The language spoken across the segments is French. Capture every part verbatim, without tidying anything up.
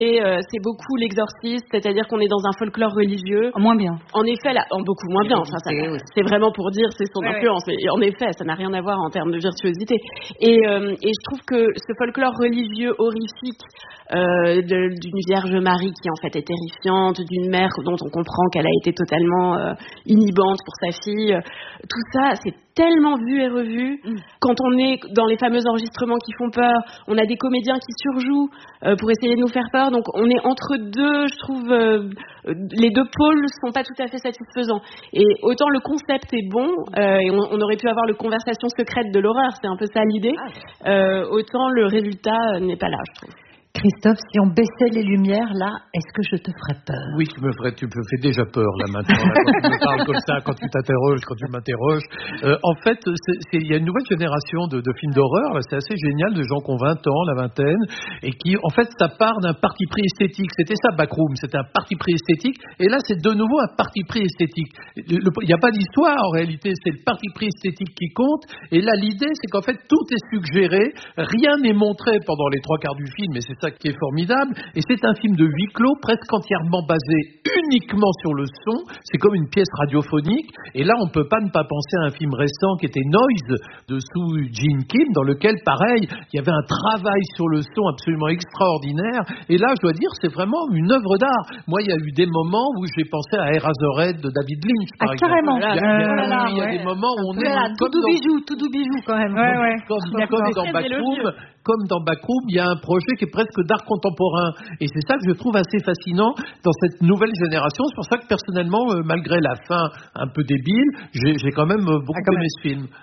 Et euh, c'est beaucoup l'exorciste, c'est-à-dire qu'on est dans un folklore religieux. Moins bien. En effet, là, en beaucoup moins bien. Enfin, ça, c'est vraiment pour dire c'est son ouais, influence. Ouais. Mais en effet, ça n'a rien à voir en termes de virtuosité. Et, euh, et je trouve que ce folklore religieux horrifique euh, de, d'une Vierge Marie qui en fait est terrifiante, d'une mère dont on comprend qu'elle a été totalement euh, inhibante pour sa fille, euh, tout ça, c'est tellement vu et revu. Mm. Quand on est dans les fameux enregistrements qui font peur, on a des comédiens qui surjouent euh, pour essayer de nous faire peur. Donc on est entre deux, je trouve, euh, les deux pôles sont pas tout à fait satisfaisants. Et autant le concept est bon, euh, et on, on aurait pu avoir le Conversation secrète de l'horreur, c'est un peu ça l'idée, euh, autant le résultat n'est pas là, je trouve. Christophe, si on baissait les lumières, là, est-ce que je te ferais peur ? Oui, tu me ferais, tu me fais déjà peur, là, maintenant, là, quand tu me parles comme ça, quand tu t'interroges, quand tu m'interroges. Euh, en fait, il y a une nouvelle génération de, de films d'horreur, là, c'est assez génial, de gens qui ont vingt ans, la vingtaine, et qui, en fait, ça part d'un parti pris esthétique. C'était ça, Backroom, c'était un parti pris esthétique, et là, c'est de nouveau un parti pris esthétique. Il n'y a pas d'histoire, en réalité, c'est le parti pris esthétique qui compte, et là, l'idée, c'est qu'en fait, tout est suggéré, rien n'est montré pendant les trois quarts du film, et c'est ça qui est formidable, et c'est un film de huis clos presque entièrement basé uniquement sur le son. C'est comme une pièce radiophonique, et là on ne peut pas ne pas penser à un film récent qui était Noise de Soo Jin Kim, dans lequel pareil il y avait un travail sur le son absolument extraordinaire, et là je dois dire c'est vraiment une œuvre d'art. Moi il y a eu des moments où j'ai pensé à Eraserhead de David Lynch par ah, exemple. Carrément. Il y a, il y a, euh, là, il y a ouais. des moments où on est là, tout doux bijou, tout doux bijou quand même. Ouais, ouais. Comme, comme dans Backroom, comme dans Backroom, il y a un projet qui est presque d'art contemporain. Et c'est ça que je trouve assez fascinant dans cette nouvelle génération. C'est pour ça que personnellement, euh, malgré la fin un peu débile, j'ai, j'ai quand même beaucoup ah, quand aimé même. ce film.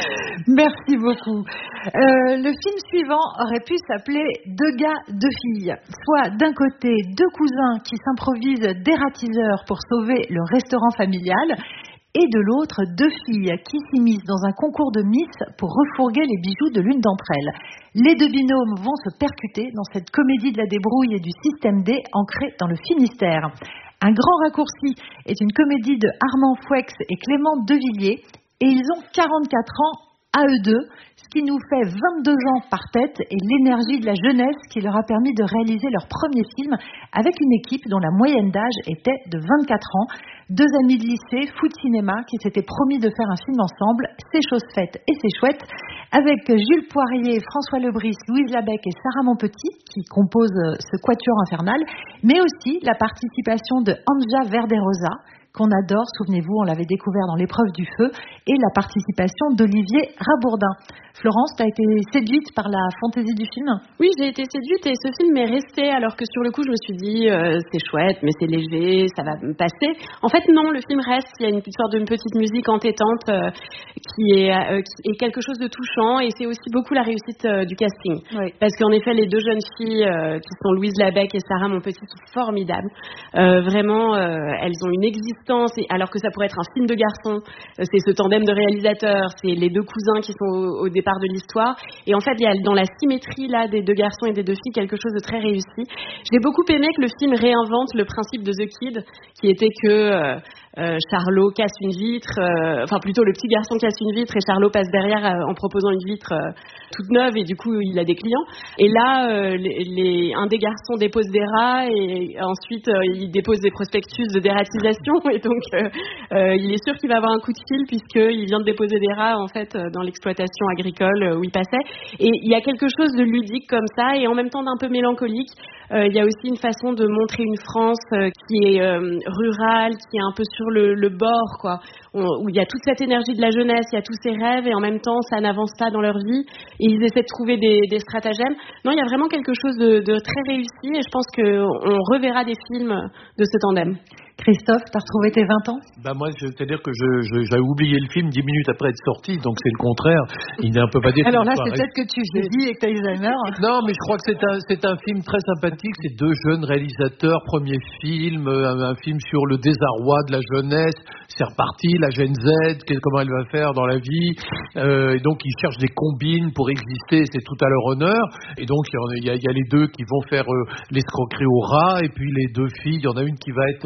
Merci beaucoup. Euh, le film suivant aurait pu s'appeler Deux gars, deux filles. Soit d'un côté, deux cousins qui s'improvisent dératiseurs pour sauver le restaurant familial, et de l'autre, deux filles qui s'immiscent dans un concours de Miss pour refourguer les bijoux de l'une d'entre elles. Les deux binômes vont se percuter dans cette comédie de la débrouille et du système D ancrée dans le Finistère. Un grand raccourci est une comédie de Armand Fouex et Clément Devilliers, et ils ont quarante-quatre ans à eux deux, ce qui nous fait vingt-deux ans par tête et l'énergie de la jeunesse qui leur a permis de réaliser leur premier film avec une équipe dont la moyenne d'âge était de vingt-quatre ans. Deux amis de lycée, foot cinéma, qui s'étaient promis de faire un film ensemble, c'est chose faite et c'est chouette, avec Jules Poirier, François Lebris, Louise Labec et Sarah Monpetit, qui composent ce quatuor infernal, mais aussi la participation de Anja Verderosa, qu'on adore, souvenez-vous, on l'avait découvert dans L'épreuve du feu, et la participation d'Olivier Rabourdin. Florence, tu as été séduite par la fantaisie du film ? Oui, j'ai été séduite et ce film est resté, alors que sur le coup, je me suis dit, euh, c'est chouette, mais c'est léger, ça va me passer. En fait, non, le film reste, il y a une sorte d'une petite musique entêtante euh, qui, est, euh, qui est quelque chose de touchant, et c'est aussi beaucoup la réussite euh, du casting. Oui. Parce qu'en effet, les deux jeunes filles, euh, qui sont Louise Labec et Sarah Monpetit, sont formidables. Euh, vraiment, euh, elles ont une existence, et, alors que ça pourrait être un film de garçons, euh, c'est ce tandem de réalisateurs, c'est les deux cousins qui sont au, au départ de l'histoire, et en fait il y a dans la symétrie là des deux garçons et des deux filles quelque chose de très réussi. J'ai beaucoup aimé que le film réinvente le principe de The Kid, qui était que euh, euh, Charlot casse une vitre, euh, enfin plutôt le petit garçon casse une vitre et Charlot passe derrière euh, en proposant une vitre euh, toute neuve, et du coup il a des clients. Et là euh, les, les, un des garçons dépose des rats, et ensuite euh, il dépose des prospectus de dératisation, et donc euh, euh, il est sûr qu'il va avoir un coup de fil puisqu'il vient de déposer des rats en fait dans l'exploitation agricole où il passait. Et il y a quelque chose de ludique comme ça, et en même temps d'un peu mélancolique. Euh, il y a aussi une façon de montrer une France euh, qui est euh, rurale, qui est un peu sur le, le bord, quoi, où, où il y a toute cette énergie de la jeunesse, il y a tous ces rêves, et en même temps ça n'avance pas dans leur vie, et ils essaient de trouver des, des stratagèmes. Non, il y a vraiment quelque chose de, de très réussi, et je pense qu'on reverra des films de ce tandem. Christophe, t'as retrouvé tes vingt ans ? Bah moi, c'est-à-dire que je, je, j'avais oublié le film dix minutes après être sorti, donc c'est le contraire. Il n'est un peu pas dit. Alors là, c'est peut-être que tu vieillis et que t'as Alzheimer. Non, mais je crois que c'est un, c'est un film très sympathique. C'est deux jeunes réalisateurs, premier film, un, un film sur le désarroi de la jeunesse. C'est reparti, la Gen Z, comment elle va faire dans la vie. Euh, et donc, ils cherchent des combines pour exister, c'est tout à leur honneur. Et donc, il y a, il y a les deux qui vont faire euh, l'escroquerie au rat, et puis les deux filles, il y en a une qui va être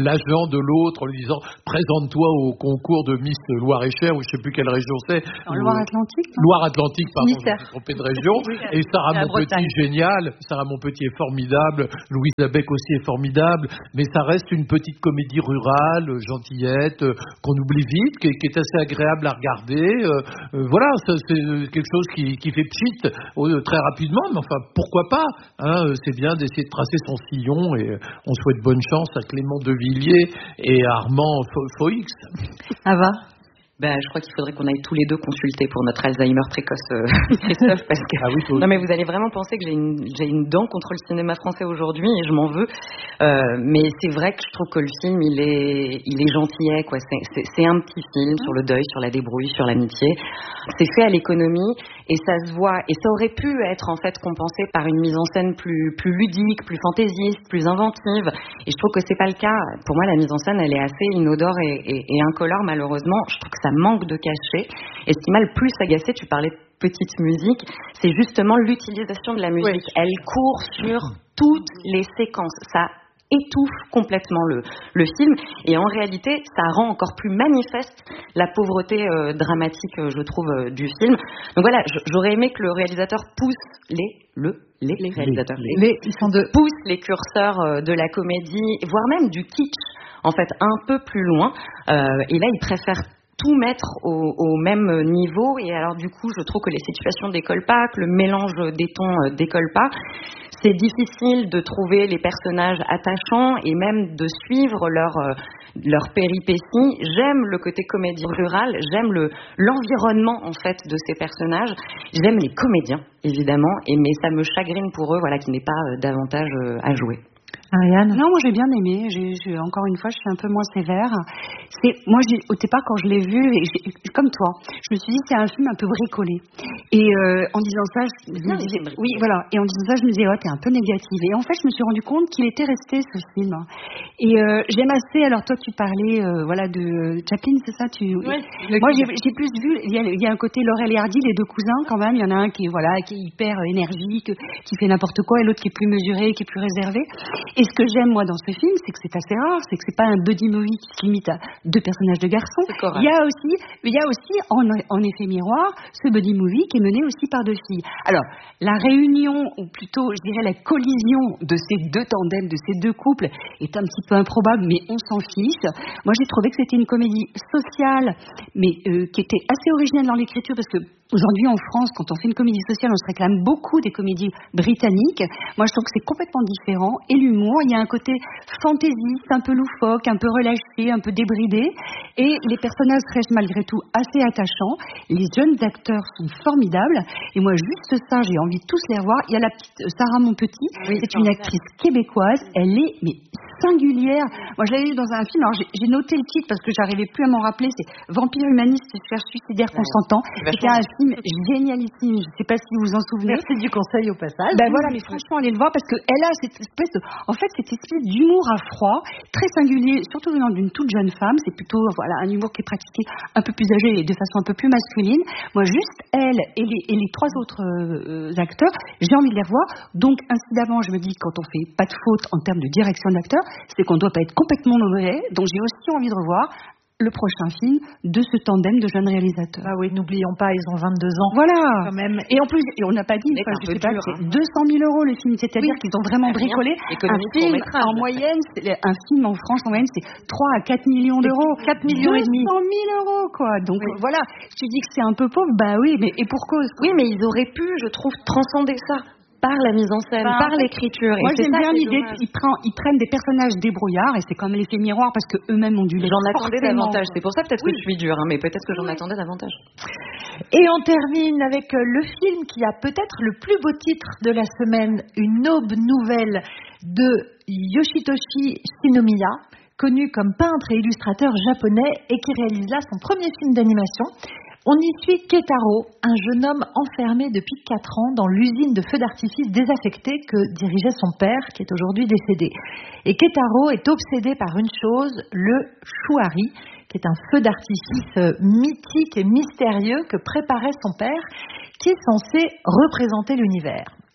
l'agent de l'autre en lui disant présente-toi au concours de Miss Loire-et-Cher ou je sais plus quelle région c'est. En Loire-Atlantique. Loire-Atlantique, pardon, je me suis trompé de région. Oui, et Sarah Monpetit génial, Sarah Monpetit est formidable, Louise Abec aussi est formidable, mais ça reste une petite comédie rurale, gentillette, euh, qu'on oublie vite, qui, qui est assez agréable à regarder. Euh, euh, voilà, ça, c'est quelque chose qui, qui fait pchit euh, très rapidement, mais enfin pourquoi pas hein, c'est bien d'essayer de tracer son sillon et on souhaite bonne chance à Clément Devilliers et à Armand Foix. Ça va? Ben, je crois qu'il faudrait qu'on aille tous les deux consulter pour notre Alzheimer précoce, euh, Christophe, parce que ah oui, non mais vous allez vraiment penser que j'ai une j'ai une dent contre le cinéma français aujourd'hui et je m'en veux. Euh, mais c'est vrai que je trouve que le film il est il est gentillet quoi. C'est, c'est c'est un petit film sur le deuil, sur la débrouille, sur l'amitié. C'est fait à l'économie et ça se voit et ça aurait pu être en fait compensé par une mise en scène plus plus ludique, plus fantaisiste, plus inventive. Et je trouve que c'est pas le cas. Pour moi, la mise en scène elle est assez inodore et, et, et incolore malheureusement. Je trouve que ça manque de cachet. Et ce qui m'a le plus agacé, tu parlais de petite musique, c'est justement l'utilisation de la musique. Oui. Elle court sur toutes les séquences. Ça étouffe complètement le, le film. Et en réalité, ça rend encore plus manifeste la pauvreté euh, dramatique, euh, je trouve, euh, du film. Donc voilà, j'aurais aimé que le réalisateur pousse les... Le, les, les réalisateurs les, les, ils sont de... poussent les curseurs euh, de la comédie, voire même du kitsch, en fait, un peu plus loin. Euh, et là, ils préfèrent tout mettre au, au même niveau et alors du coup je trouve que les situations décollent pas, que le mélange des tons euh, décolle pas. C'est difficile de trouver les personnages attachants et même de suivre leur euh, leur péripéties. J'aime le côté comédie rurale, j'aime le l'environnement en fait de ces personnages, j'aime les comédiens évidemment et mais ça me chagrine pour eux voilà qu'il n'y ait pas euh, davantage euh, à jouer. Ariane? Non, moi j'ai bien aimé. J'ai, j'ai, encore une fois, je suis un peu moins sévère. C'est, moi, j'ai, au départ, quand je l'ai vu, et j'ai, comme toi, je me suis dit c'est un film un peu bricolé. Et euh, en disant ça, je me disais, oui, voilà. Et en disant ça, je me disais, oh, t'es un peu négative. Et en fait, je me suis rendu compte qu'il était resté ce film. Et euh, j'aime assez. Alors toi, tu parlais, euh, voilà, de Chaplin, c'est ça? Tu. Oui. Moi, j'ai, j'ai plus vu. Il y, a, il y a un côté Laurel et Hardy, les deux cousins, quand même. Il y en a un qui est, voilà, qui est hyper énergique, qui fait n'importe quoi, et l'autre qui est plus mesuré, qui est plus réservé. Et ce que j'aime moi dans ce film, c'est que c'est assez rare, c'est que c'est pas un buddy movie qui se limite à deux personnages de garçons. Il y a aussi, il y a aussi en, en effet miroir ce buddy movie qui est mené aussi par deux filles. Alors la réunion, ou plutôt je dirais la collision de ces deux tandems, de ces deux couples, est un petit peu improbable, mais on s'en fiche. Moi j'ai trouvé que c'était une comédie sociale, mais euh, qui était assez originale dans l'écriture parce que aujourd'hui, en France, quand on fait une comédie sociale, on se réclame beaucoup des comédies britanniques. Moi, je trouve que c'est complètement différent. Et l'humour, il y a un côté fantaisiste, un peu loufoque, un peu relâché, un peu débridé. Et les personnages restent malgré tout assez attachants. Les jeunes acteurs sont formidables. Et moi, juste ça, j'ai envie de tous les revoir. Il y a la petite Sarah Monpetit. Oui, c'est une actrice québécoise. Elle est mais singulière. Moi, je l'avais vu dans un film. Alors, j'ai, j'ai noté le titre parce que j'arrivais plus à m'en rappeler. C'est Vampire humaniste, sphère suicidaire consentant. C'était un film génialissime. Je ne sais pas si vous vous en souvenez. Merci du conseil au passage. Ben voilà, mais franchement, allez le voir parce qu'elle a cette espèce de, en fait, cette espèce d'humour à froid, très singulier, surtout venant d'une toute jeune femme. C'est plutôt, voilà, un humour qui est pratiqué un peu plus âgé et de façon un peu plus masculine. Moi, juste elle et les, et les trois autres euh, acteurs, j'ai envie de les revoir. Donc, incidemment, je me dis, quand on fait pas de faute en termes de direction d'acteur, c'est qu'on doit pas être complètement mauvais. Donc, j'ai aussi envie de revoir le prochain film de ce tandem de jeunes réalisateurs. Ah oui, n'oublions pas, ils ont vingt-deux ans. Voilà. Quand même. Et en plus, et on n'a pas dit, enfin, je sais pas, dur, c'est hein. deux cent mille euros le film, c'est-à-dire oui. qu'ils ont vraiment bricolé un film en moyenne, c'est, un film en France en moyenne, c'est trois à quatre millions d'euros. quatre millions et demi. deux cent mille euros, quoi. Donc oui. voilà, tu dis que c'est un peu pauvre, bah oui, mais et pour cause. Oui, mais ils auraient pu, je trouve, transcender ça. Par la mise en scène, bah, par l'écriture. Moi, et j'aime c'est bien l'idée qu'ils prennent, ils prennent des personnages débrouillards, et c'est comme l'effet miroir, parce qu'eux-mêmes ont dû les J'en attendais forcément. davantage. C'est pour ça peut-être oui. que je suis dure, hein, mais peut-être que j'en oui. attendais davantage. Et on termine avec le film qui a peut-être le plus beau titre de la semaine, Une aube nouvelle de Yoshitoshi Shinomiya, connu comme peintre et illustrateur japonais et qui réalise là son premier film d'animation. On y suit Ketaro, un jeune homme enfermé depuis quatre ans dans l'usine de feux d'artifice désaffectés que dirigeait son père, qui est aujourd'hui décédé. Et Ketaro est obsédé par une chose, le shuari, qui est un feu d'artifice mythique et mystérieux que préparait son père, qui est censé représenter l'univers.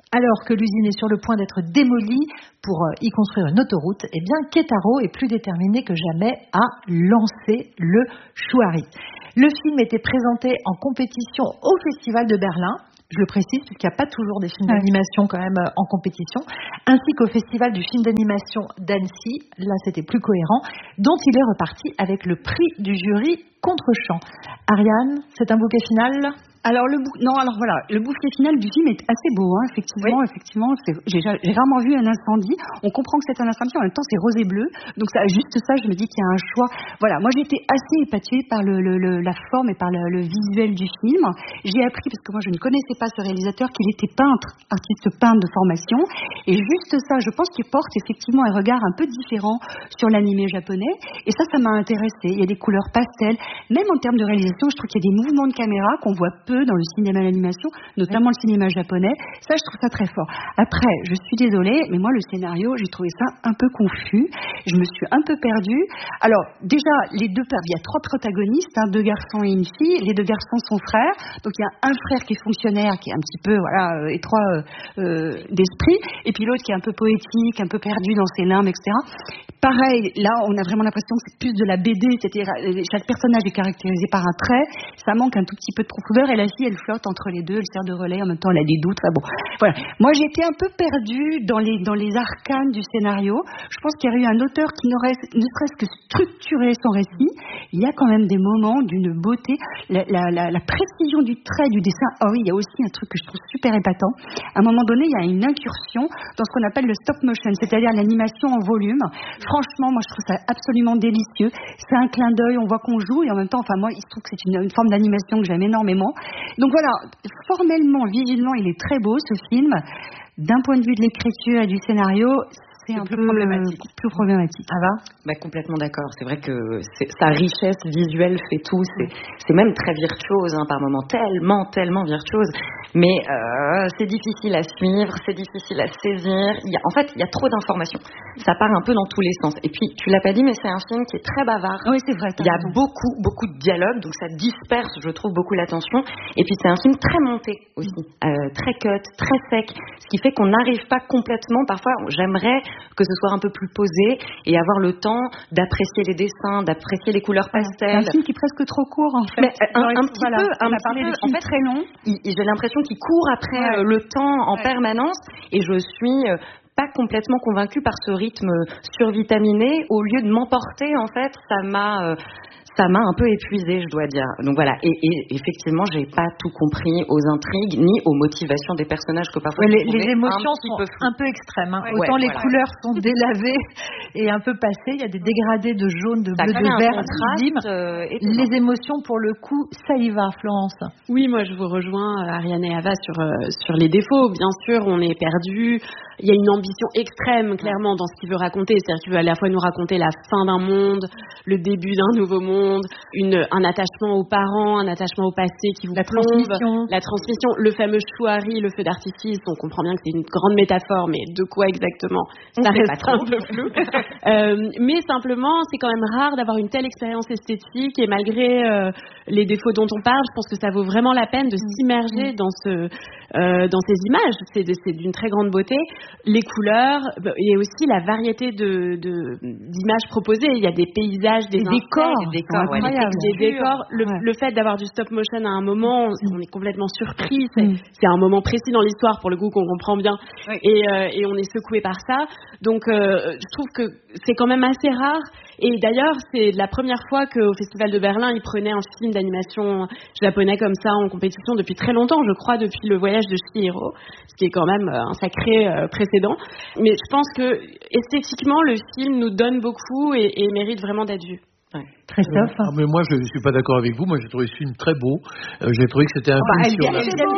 Alors que l'usine est sur le point d'être démolie pour y construire une autoroute, eh bien Ketaro est plus déterminé que jamais à lancer le Chouari. Le film était présenté en compétition au Festival de Berlin. Je le précise, puisqu'il n'y a pas toujours des films d'animation quand même en compétition, ainsi qu'au Festival du film d'animation d'Annecy, là c'était plus cohérent, dont il est reparti avec le prix du jury contre-champ. Ariane, c'est un bouquet final ? Alors le bou- non alors voilà le bouquet final du film est assez beau hein, effectivement oui. effectivement c'est, j'ai, j'ai rarement vu un incendie. On comprend que c'est un incendie, en même temps c'est rose et bleu, donc ça juste ça je me dis qu'il y a un choix. Voilà, moi j'ai été assez épatée par le, le, le la forme et par le, le visuel du film. J'ai appris, parce que moi je ne connaissais pas ce réalisateur, qu'il était peintre, artiste peintre de formation, et juste ça je pense qu'il porte effectivement un regard un peu différent sur l'animé japonais, et ça ça m'a intéressée. Il y a des couleurs pastel, même en termes de réalisation je trouve qu'il y a des mouvements de caméra qu'on voit peu dans le cinéma d'animation, notamment oui. le cinéma japonais. Ça, je trouve ça très fort. Après, je suis désolée, mais moi, le scénario, j'ai trouvé ça un peu confus. Je me suis un peu perdue. Alors, déjà, les deux, il y a trois protagonistes, hein, deux garçons et une fille. Les deux garçons sont frères. Donc, il y a un frère qui est fonctionnaire, qui est un petit peu, voilà, euh, étroit euh, euh, d'esprit. Et puis l'autre qui est un peu poétique, un peu perdu dans ses limbes, et cetera. Pareil, là, on a vraiment l'impression que c'est plus de la B D, c'est-à-dire chaque personnage est caractérisé par un trait. Ça manque un tout petit peu de profondeur, et la fille, elle flotte entre les deux, elle sert de relais, en même temps, elle a des doutes. Enfin, bon, voilà. Moi, j'ai été un peu perdue dans les, dans les arcanes du scénario. Je pense qu'il y aurait eu un auteur qui n'aurait ne serait-ce que structuré son récit. Il y a quand même des moments d'une beauté, la, la, la, la précision du trait, du dessin. Oh oui, il y a aussi un truc que je trouve super épatant. À un moment donné, il y a une incursion dans ce qu'on appelle le stop motion, c'est-à-dire l'animation en volume. Franchement, moi, je trouve ça absolument délicieux. C'est un clin d'œil, on voit qu'on joue, et en même temps, enfin, moi, il se trouve que c'est une, une forme d'animation que j'aime énormément. Donc voilà, formellement, visuellement, il est très beau, ce film. D'un point de vue de l'écriture et du scénario, c'est un plus peu problématique. Euh, plus problématique. Ah va bah, complètement d'accord. C'est vrai que c'est, sa richesse visuelle fait tout. C'est, c'est même très virtuose, hein, par moments, tellement, tellement virtuose. Mais euh, c'est difficile à suivre, c'est difficile à saisir. Il y a, en fait, il y a trop d'informations. Ça part un peu dans tous les sens. Et puis, tu l'as pas dit, mais c'est un film qui est très bavard. Oui, c'est vrai. Il y a raison. beaucoup, beaucoup de dialogues, donc ça disperse, je trouve, beaucoup l'attention. Et puis, c'est un film très monté aussi, euh, très cut, très sec, ce qui fait qu'on n'arrive pas complètement. Parfois, j'aimerais que ce soit un peu plus posé et avoir le temps d'apprécier les dessins, d'apprécier les couleurs pastel. C'est un film qui est presque trop court, en fait. Mais, un, un petit voilà, peu, on un a parlé petit de peu. En fait, très long. Il, j'ai l'impression qu'il court après ouais. euh, le temps en ouais. permanence, et je suis euh, pas complètement convaincue par ce rythme survitaminé. Au lieu de m'emporter, en fait, ça m'a... Euh, ça m'a un peu épuisée, je dois dire. Donc voilà, et, et effectivement, j'ai pas tout compris aux intrigues ni aux motivations des personnages que parfois ouais, je les, les émotions un sont peu un peu extrêmes. Hein. Ouais, Autant ouais, les voilà. couleurs sont délavées et un peu passées, il y a des dégradés de jaune, de ça bleu, de vert, contraste, euh, les émotions, pour le coup, ça y va, Florence. Oui, moi je vous rejoins, Ariane et Ava, sur euh, sur les défauts. Bien sûr, on est perdu. Il y a une ambition extrême, clairement, dans ce qu'il veut raconter. C'est-à-dire qu'il veut à la fois nous raconter la fin d'un monde, le début d'un nouveau monde, une, un attachement aux parents, un attachement au passé qui vous la plombe, transmission. la transmission, le fameux chouari, le feu d'artifice. On comprend bien que c'est une grande métaphore, mais de quoi exactement? Ça reste un peu flou. euh, mais simplement, c'est quand même rare d'avoir une telle expérience esthétique, et malgré euh, les défauts dont on parle, je pense que ça vaut vraiment la peine de s'immerger dans ce, euh, dans ces images. C'est, de, c'est d'une très grande beauté. Les couleurs et aussi la variété de, de, d'images proposées. Il y a des paysages, des, des décors, des décors, ouais, des, des décors. Le, ouais. le fait d'avoir du stop motion à un moment, on est complètement surpris. C'est, mm. c'est un moment précis dans l'histoire, pour le coup, qu'on comprend bien. Oui. Et, euh, et on est secoué par ça. Donc, euh, je trouve que c'est quand même assez rare. Et d'ailleurs, c'est la première fois qu'au Festival de Berlin, ils prenaient un film d'animation japonais comme ça en compétition depuis très longtemps, je crois, depuis Le Voyage de Chihiro, ce qui est quand même un sacré euh, précédent. Mais je pense que esthétiquement, le film nous donne beaucoup et, et mérite vraiment d'être vu. Ouais. Christophe. Ah, mais moi, je ne suis pas d'accord avec vous. Moi, j'ai trouvé ce film très beau. Euh, j'ai trouvé que c'était un oh, bah, film sur la...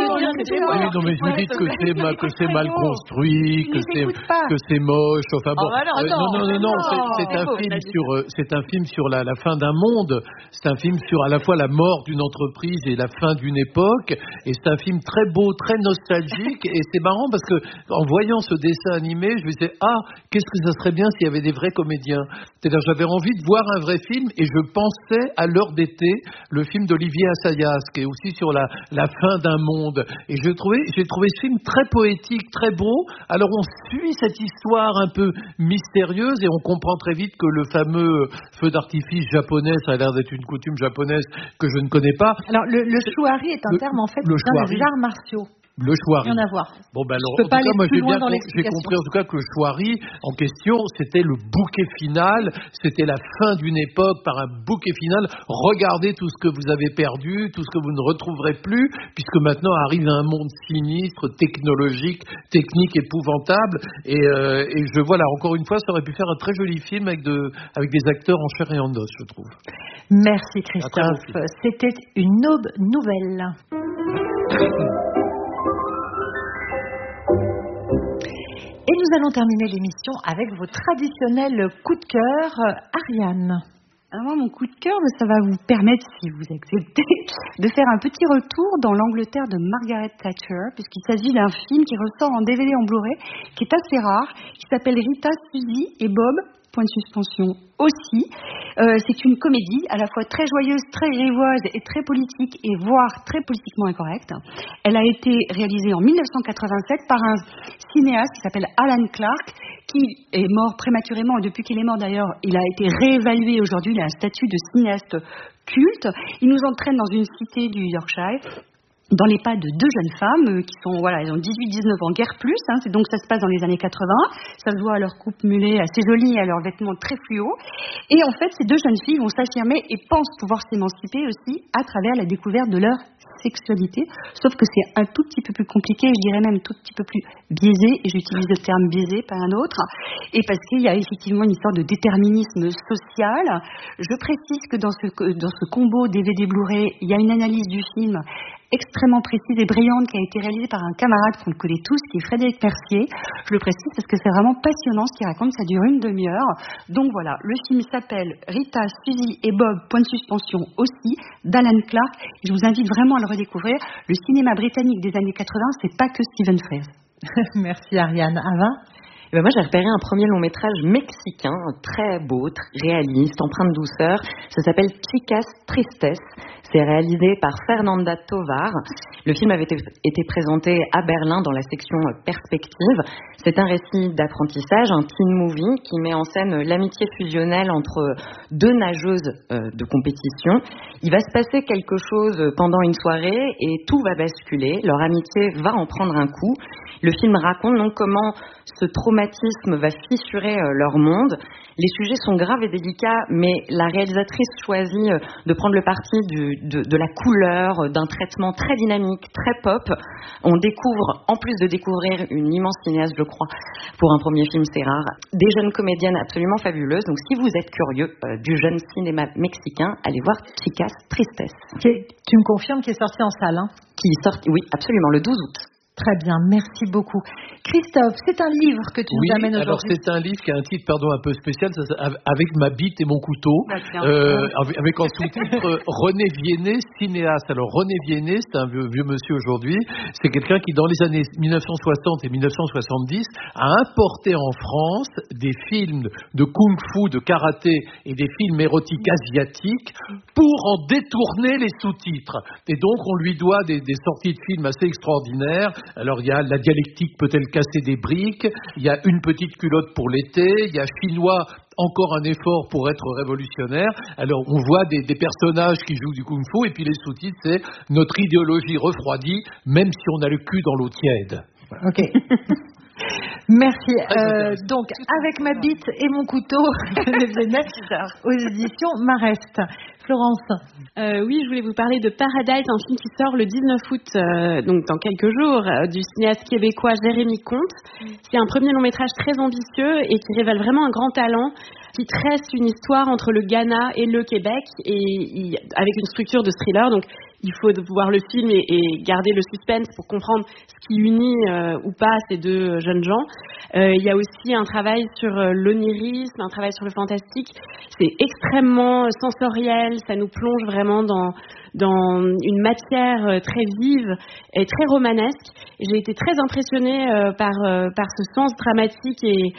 Oui, non, mais vous dites que c'est, mal, que c'est mal construit, que c'est, que c'est moche. Enfin bon. Oh, alors, euh, non, non, non, non. C'est, c'est un film sur, euh, c'est un film sur la, la fin d'un monde. C'est un film sur à la fois la mort d'une entreprise et la fin d'une époque. Et c'est un film très beau, très nostalgique. Et c'est marrant parce que en voyant ce dessin animé, je me disais, ah, qu'est-ce que ça serait bien s'il y avait des vrais comédiens. C'est-à-dire, j'avais envie de voir un vrai film, et je pensais à L'heure d'été, le film d'Olivier Assayas, qui est aussi sur la, la fin d'un monde. Et je trouvais, j'ai trouvé ce film très poétique, très beau. Alors on suit cette histoire un peu mystérieuse et on comprend très vite que le fameux feu d'artifice japonais, ça a l'air d'être une coutume japonaise que je ne connais pas. Alors le, le chouari est un le, terme en fait le dans les arts martiaux. Le chouari. Rien à voir. Bon, ben alors, je peux en pas tout cas, moi, j'ai bien dans j'ai compris en tout cas que le chouari en question, c'était le bouquet final, c'était la fin d'une époque par un bouquet final. Regardez tout ce que vous avez perdu, tout ce que vous ne retrouverez plus, puisque maintenant arrive un monde sinistre, technologique, technique, épouvantable. Et, euh, et je vois là, encore une fois, ça aurait pu faire un très joli film avec, de, avec des acteurs en chair et en os, je trouve. Merci Christophe. C'était une aube nouvelle. Et nous allons terminer l'émission avec vos traditionnels coups de cœur. Ariane. Alors moi, mon coup de cœur, ça va vous permettre, si vous acceptez, de faire un petit retour dans l'Angleterre de Margaret Thatcher, puisqu'il s'agit d'un film qui ressort en D V D en Blu-ray, qui est assez rare, qui s'appelle Rita, Suzy et Bob, point de suspension aussi. Euh, c'est une comédie à la fois très joyeuse, très grivoise et très politique, et voire très politiquement incorrecte. Elle a été réalisée en dix-neuf cent quatre-vingt-sept par un cinéaste qui s'appelle Alan Clark, qui est mort prématurément, et depuis qu'il est mort d'ailleurs, il a été réévalué aujourd'hui, il a un statut de cinéaste culte. Il nous entraîne dans une cité du Yorkshire, dans les pas de deux jeunes femmes euh, qui sont, voilà, elles ont dix-huit dix-neuf ans, guère plus, hein, c'est donc ça se passe dans les années quatre-vingts, ça se voit à leur coupe mulet assez jolie et à leurs vêtements très fluo, et en fait ces deux jeunes filles vont s'affirmer et pensent pouvoir s'émanciper aussi à travers la découverte de leur sexualité, sauf que c'est un tout petit peu plus compliqué, je dirais même tout petit peu plus biaisé, et j'utilise le terme biaisé, pas un autre, et parce qu'il y a effectivement une sorte de déterminisme social. Je précise que dans ce, dans ce combo D V D Blu-ray, il y a une analyse du film extrêmement précise et brillante qui a été réalisée par un camarade qu'on connaît tous, qui est Frédéric Mercier. Je le précise parce que c'est vraiment passionnant ce qu'il raconte, ça dure une demi-heure. Donc voilà, le film s'appelle Rita, Suzy et Bob, point de suspension aussi, d'Alan Clark. Je vous invite vraiment à le redécouvrir. Le cinéma britannique des années quatre-vingts, c'est pas que Stephen Frears. Merci Ariane. Ava? Eh ben moi, j'ai repéré un premier long métrage mexicain, très beau, très réaliste, empreint de douceur. Ça s'appelle Chicas Tristes. C'est réalisé par Fernanda Tovar. Le film avait été, été présenté à Berlin dans la section Perspective. C'est un récit d'apprentissage, un teen movie qui met en scène l'amitié fusionnelle entre deux nageuses euh, de compétition. Il va se passer quelque chose pendant une soirée et tout va basculer. Leur amitié va en prendre un coup. Le film raconte donc comment ce traumatisme va fissurer euh, leur monde. Les sujets sont graves et délicats, mais la réalisatrice choisit euh, de prendre le parti du, de, de la couleur, euh, d'un traitement très dynamique, très pop. On découvre, en plus de découvrir une immense cinéaste, je crois, pour un premier film, c'est rare, des jeunes comédiennes absolument fabuleuses. Donc si vous êtes curieux euh, du jeune cinéma mexicain, allez voir Chicas Tristes. Tu me confirmes qu'il est sorti en salle, hein? Qui est sorti, oui, absolument, le douze août. Très bien, merci beaucoup. Christophe, c'est un livre que tu oui, nous amènes alors aujourd'hui. c'est un livre qui a un titre, pardon, un peu spécial, ça, ça, avec ma bite et mon couteau, euh, avec, avec en sous-titre René Viennet, cinéaste. Alors René Viennet, c'est un vieux, vieux monsieur aujourd'hui, c'est quelqu'un qui dans les années dix-neuf cent soixante et dix-neuf cent soixante-dix a importé en France des films de kung-fu, de karaté et des films érotiques asiatiques pour en détourner les sous-titres. Et donc on lui doit des, des sorties de films assez extraordinaires. Alors il y a La dialectique peut-elle casser des briques, il y a Une petite culotte pour l'été, il y a Chinois, encore un effort pour être révolutionnaire. Alors on voit des, des personnages qui jouent du kung-fu et puis les sous-titres c'est Notre idéologie refroidie, même si on a le cul dans l'eau tiède. Voilà. Ok. Merci. Euh, donc, avec ma bite et mon couteau, aux éditions Marest. Florence. Euh, oui, je voulais vous parler de Paradise, un film qui sort le dix-neuf août, euh, donc dans quelques jours, euh, du cinéaste québécois Jérémy Comte. C'est un premier long métrage très ambitieux et qui révèle vraiment un grand talent, qui tresse une histoire entre le Ghana et le Québec, et, et avec une structure de thriller. Donc, il faut voir le film et, et garder le suspense pour comprendre ce qui unit euh, ou pas ces deux jeunes gens. Euh, il y a aussi un travail sur euh, l'onirisme, un travail sur le fantastique. C'est extrêmement sensoriel, ça nous plonge vraiment dans, dans une matière euh, très vive et très romanesque. Et j'ai été très impressionnée euh, par, euh, par ce sens dramatique et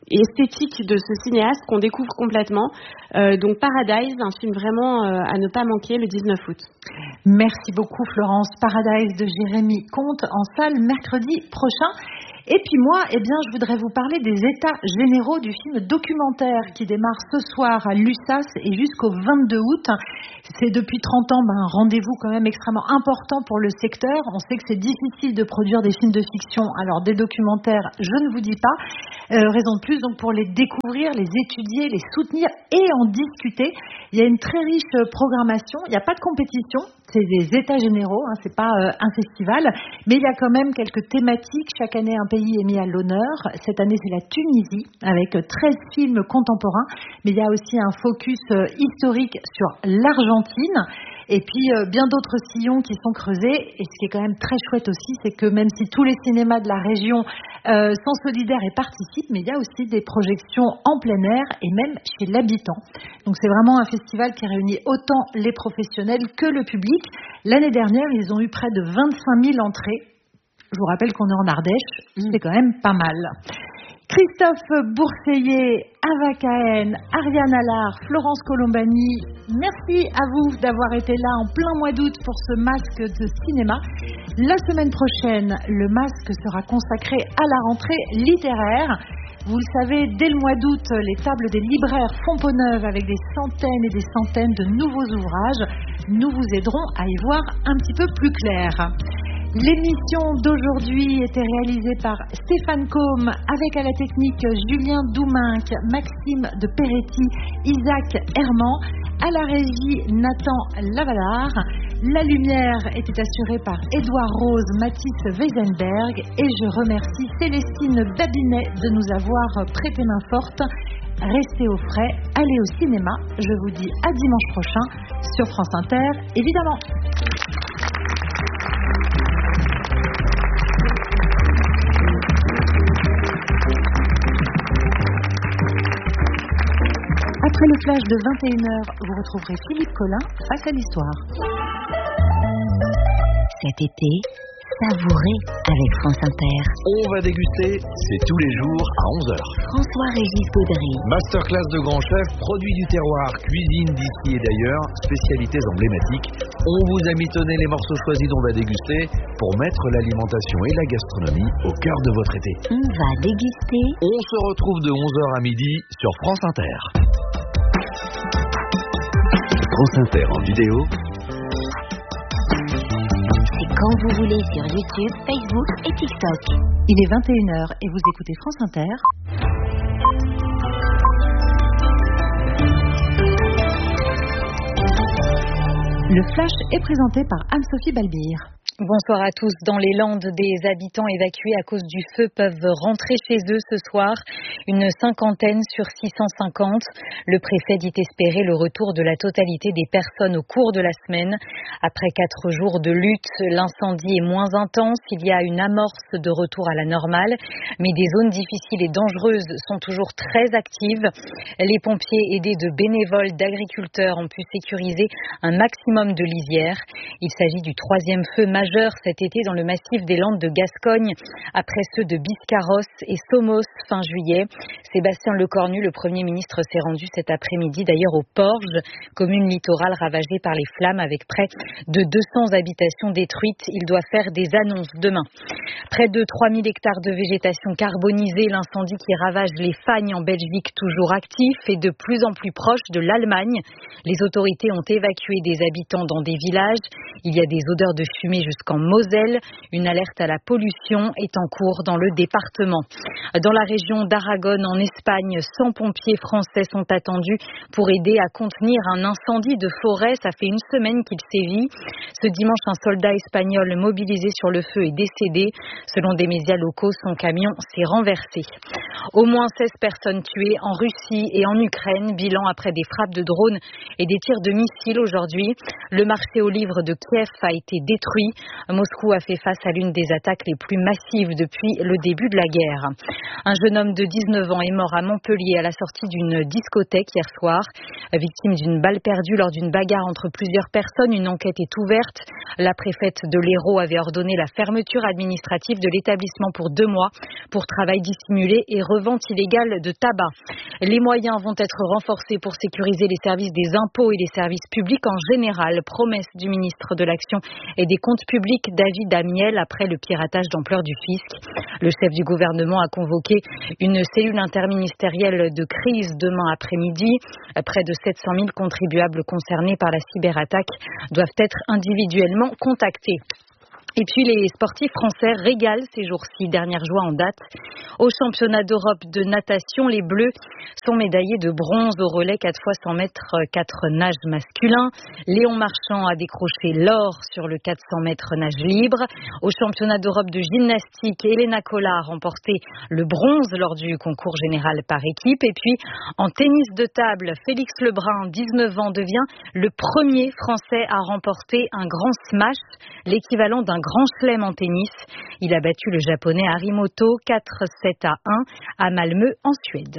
esthétique de ce cinéaste qu'on découvre complètement. Euh, donc Paradise, un film vraiment euh, à ne pas manquer le dix-neuf août. Merci beaucoup Florence. Paradise de Jérémy Comte en salle mercredi prochain. Et puis moi, eh bien, je voudrais vous parler des états généraux du film documentaire qui démarre ce soir à l'U S A S et jusqu'au vingt-deux août. C'est depuis trente ans ben, un rendez-vous quand même extrêmement important pour le secteur. On sait que c'est difficile de produire des films de fiction, alors des documentaires, je ne vous dis pas. Euh, raison de plus donc pour les découvrir, les étudier, les soutenir et en discuter. Il y a une très riche programmation, il n'y a pas de compétition, c'est des états généraux, hein, c'est pas euh, un festival, mais il y a quand même quelques thématiques. Chaque année, un pays est mis à l'honneur. Cette année, c'est la Tunisie avec treize films contemporains, mais il y a aussi un focus euh, historique sur l'Argentine. Et puis, euh, bien d'autres sillons qui sont creusés. Et ce qui est quand même très chouette aussi, c'est que même si tous les cinémas de la région euh, sont solidaires et participent, mais il y a aussi des projections en plein air et même chez l'habitant. Donc, c'est vraiment un festival qui réunit autant les professionnels que le public. L'année dernière, ils ont eu près de vingt-cinq mille entrées. Je vous rappelle qu'on est en Ardèche, c'est quand même pas mal. Christophe Bourseiller, Ava Cahen, Ariane Allard, Florence Colombani, merci à vous d'avoir été là en plein mois d'août pour ce masque de cinéma. La semaine prochaine, le masque sera consacré à la rentrée littéraire. Vous le savez, dès le mois d'août, les tables des libraires font peau neuve avec des centaines et des centaines de nouveaux ouvrages. Nous vous aiderons à y voir un petit peu plus clair. L'émission d'aujourd'hui était réalisée par Stéphane Combe avec à la technique Julien Douminc, Maxime de Peretti, Isaac Herman, à la régie Nathan Lavalard. La lumière était assurée par Édouard Rose, Mathis Weisenberg et je remercie Célestine Babinet de nous avoir prêté main forte. Restez au frais, allez au cinéma. Je vous dis à dimanche prochain sur France Inter, évidemment. Après le flash de vingt et une heures, vous retrouverez Philippe Collin face à l'histoire. Cet été, savourez avec France Inter. On va déguster, c'est tous les jours à onze heures. François-Régis Gaudry. Masterclass de grands chefs, produits du terroir, cuisine d'ici et d'ailleurs, spécialités emblématiques. On vous a mitonné les morceaux choisis dont on va déguster pour mettre l'alimentation et la gastronomie au cœur de votre été. On va déguster. On se retrouve de onze heures à midi sur France Inter. France Inter en vidéo. C'est quand vous voulez sur YouTube, Facebook et TikTok. Il est vingt et une heures et vous écoutez France Inter. Le flash est présenté par Anne-Sophie Balbir. Bonsoir à tous. Dans les Landes, des habitants évacués à cause du feu peuvent rentrer chez eux ce soir. Une cinquantaine sur six cent cinquante. Le préfet dit espérer le retour de la totalité des personnes au cours de la semaine. Après quatre jours de lutte, l'incendie est moins intense. Il y a une amorce de retour à la normale. Mais des zones difficiles et dangereuses sont toujours très actives. Les pompiers, aidés de bénévoles, d'agriculteurs, ont pu sécuriser un maximum de lisières. Il s'agit du troisième feu majeur cet été dans le massif des Landes de Gascogne, après ceux de Biscarrosse et Somos fin juillet. Sébastien Lecornu, le Premier ministre, s'est rendu cet après-midi d'ailleurs au Porge, commune littorale ravagée par les flammes avec près de deux cents habitations détruites. Il doit faire des annonces demain. Près de trois mille hectares de végétation carbonisée, l'incendie qui ravage les Fagnes en Belgique toujours actif et de plus en plus proche de l'Allemagne. Les autorités ont évacué des habitants dans des villages. Il y a des odeurs de fumée jusqu'en Moselle. Une alerte à la pollution est en cours dans le département. Dans la région d'Aragon, en Espagne, cent pompiers français sont attendus pour aider à contenir un incendie de forêt. Ça fait une semaine qu'il sévit. Ce dimanche, un soldat espagnol mobilisé sur le feu est décédé. Selon des médias locaux, son camion s'est renversé. Au moins seize personnes tuées en Russie et en Ukraine. Bilan après des frappes de drones et des tirs de missiles aujourd'hui. Le marché aux livres de Kiev a été détruit. Moscou a fait face à l'une des attaques les plus massives depuis le début de la guerre. Un jeune homme de dix-neuf ans est mort à Montpellier à la sortie d'une discothèque hier soir. Victime d'une balle perdue lors d'une bagarre entre plusieurs personnes, une enquête est ouverte. La préfète de l'Hérault avait ordonné la fermeture administrative de l'établissement pour deux mois pour travail dissimulé et revente illégale de tabac. Les moyens vont être renforcés pour sécuriser les services des impôts et les services publics en général. Promesse du ministre de l'Action et des Comptes publics, David Amiel, après le piratage d'ampleur du fisc. Le chef du gouvernement a convoqué une cellule interministérielle de crise demain après-midi. Près de sept cent mille contribuables concernés par la cyberattaque doivent être individuellement contactés. Et puis les sportifs français régalent ces jours-ci, dernière joie en date. Au championnat d'Europe de natation, les Bleus sont médaillés de bronze au relais quatre fois cent mètres, quatre nages masculins. Léon Marchand a décroché l'or sur le quatre cents mètres nage libre. Au championnat d'Europe de gymnastique, Elena Cola a remporté le bronze lors du concours général par équipe. Et puis en tennis de table, Félix Lebrun, dix-neuf ans, devient le premier Français à remporter un grand smash, l'équivalent d'un grand chelem en tennis. Il a battu le japonais Harimoto quatre sept à un à Malmö en Suède.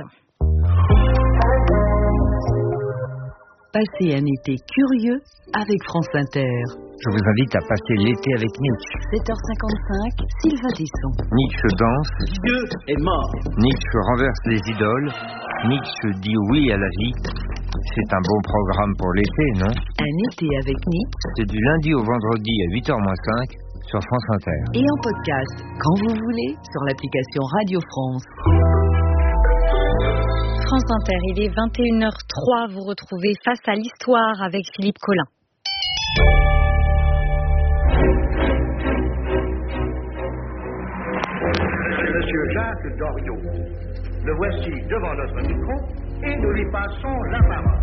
Passez un été curieux avec France Inter. Je vous invite à passer l'été avec Nietzsche. sept heures cinquante-cinq, Sylvain Tesson. Nietzsche danse. Dieu est mort. Nietzsche renverse les idoles. Nietzsche dit oui à la vie. C'est un bon programme pour l'été, non? Un été avec Nietzsche. C'est du lundi au vendredi à huit heures moins cinq sur France Inter. Et en podcast, quand vous voulez, sur l'application Radio France. France Inter, il est vingt et une heures trois. Vous retrouvez Face à l'Histoire avec Philippe Collin. Monsieur Jacques Doriot, le voici devant notre micro et nous lui passons la parole.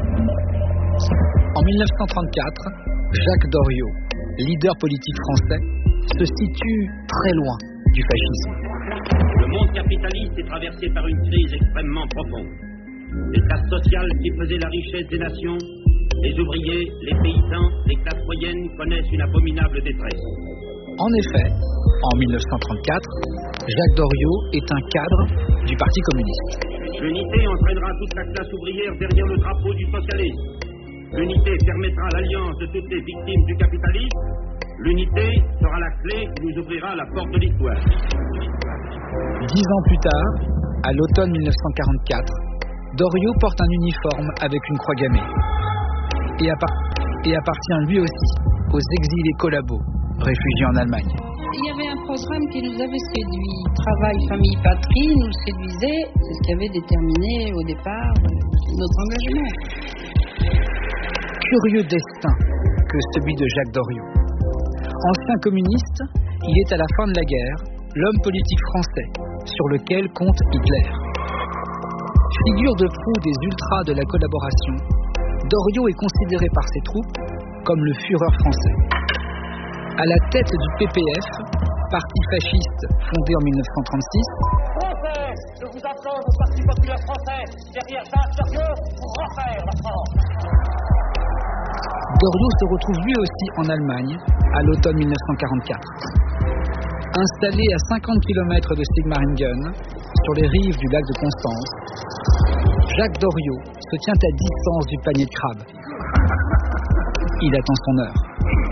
En mille neuf cent trente-quatre, Jacques Doriot, leader politique français, se situe très loin du fascisme. Le monde capitaliste est traversé par une crise extrêmement profonde. Les classes sociales qui faisaient la richesse des nations, les ouvriers, les paysans, les classes moyennes connaissent une abominable détresse. En effet, en mille neuf cent trente-quatre, Jacques Doriot est un cadre du Parti communiste. L'unité entraînera toute la classe ouvrière derrière le drapeau du socialisme. L'unité permettra l'alliance de toutes les victimes du capitalisme. L'unité sera la clé qui nous ouvrira la porte de l'histoire. Dix ans plus tard, à l'automne mille neuf cent quarante-quatre, Doriot porte un uniforme avec une croix gammée et, appart- et appartient lui aussi aux exilés collabos réfugiés en Allemagne. Il y avait un programme qui nous avait séduit. Travail, famille, patrie nous séduisait. C'est ce qui avait déterminé au départ notre engagement. Curieux destin que celui de Jacques Doriot. Ancien communiste, il est à la fin de la guerre l'homme politique français sur lequel compte Hitler. Figure de proue des ultras de la collaboration, Doriot est considéré par ses troupes comme le Führer français. À la tête du P P F, parti fasciste fondé en mille neuf cent trente-six, Français, je vous appelle au Parti populaire français, derrière Jacques Doriot, pour refaire la France. Doriot se retrouve lui aussi en Allemagne à l'automne mille neuf cent quarante-quatre. Installé à cinquante kilomètres de Sigmaringen, sur les rives du lac de Constance, Jacques Doriot se tient à distance du panier de crabes. Il attend son heure.